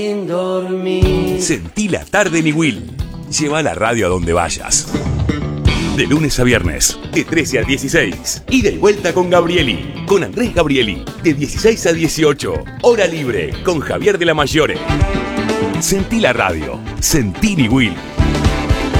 Sentí la tarde mi Will. Lleva la radio a donde vayas. De lunes a viernes, de 13 a 16. Ida y vuelta con Gabrieli. Con Andrés Gabrieli. De 16 a 18. Hora libre con Javier de la Mayore. Sentí la radio. Sentí mi Will.